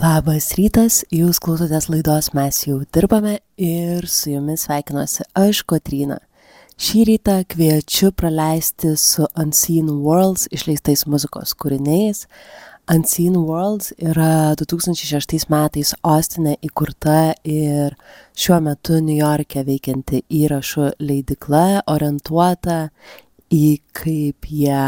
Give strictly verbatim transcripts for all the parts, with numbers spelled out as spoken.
Labas rytas, jūs klausotės laidos Mes jau dirbame ir su jumis sveikinuosi aš, Kotryna. Šį rytą kviečiu praleisti su Unseen Worlds išleistais muzikos kūriniais. Unseen Worlds yra du tūkstančiai šeštais metais Ostine įkurta ir šiuo metu Niujorke veikianti įrašų leidykla, orientuota į, kaip jie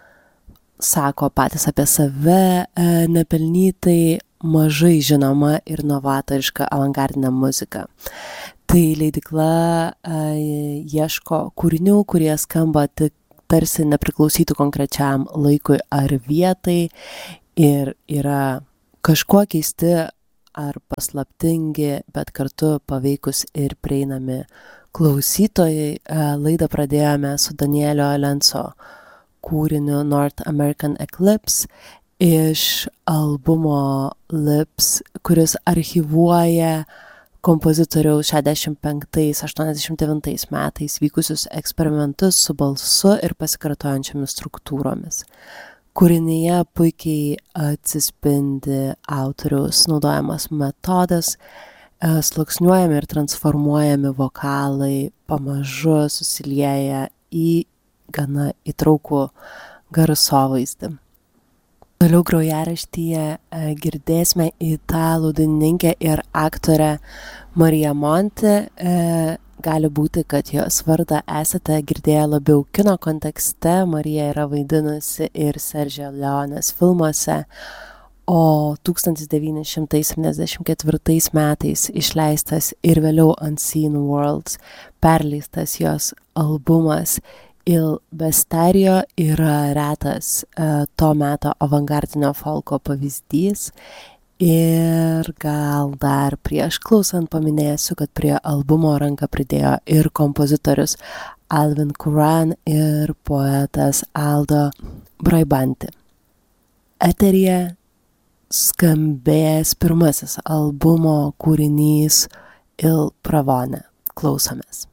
sako patys apie save, nepelnytai mažai žinoma ir novatoriška avangardinė muzika. Tai leidykla uh, ieško kūrinių, kurie skamba tik tarsi nepriklausytų konkrečiam laikui ar vietai ir yra kažkuo keisti ar paslaptingi, bet kartu paveikus ir prieinami klausytojai. Uh, laidą pradėjome su Danielio Lenso kūriniu North American Eclipse iš albumo Lips, kuris archyvuoja kompozitoriaus šešiasdešimt penktais aštuoniasdešimt devintais metais vykusius eksperimentus su balsu ir pasikartojančiomis struktūromis. Kūrinyje puikiai atsispindi autoriaus naudojamas metodas, sluoksniuojami ir transformuojami vokalai pamažu susilieja į gana įtraukų garsovaizdį. Toliau grojaraštyje girdėsime italų dainininkę ir aktorę Mariją Monti. Gali būti, kad jos vardą esate girdėję labiau kino kontekste. Marija yra vaidinusi ir Sergio Leonės filmuose, o tūkstantis devyni šimtai septyniasdešimt ketvirtais metais išleistas ir vėliau Unseen Worlds perleistas jos albumas Il Bestiario yra retas uh, to meto avangardinio folko pavyzdys. Ir gal dar prieš klausant paminėsiu, kad prie albumo ranką pridėjo ir kompozitorius Alvin Curran ir poetas Aldo Braibanti. Eteryje skambės pirmasis albumo kūrinys Il Pravone. Klausomės.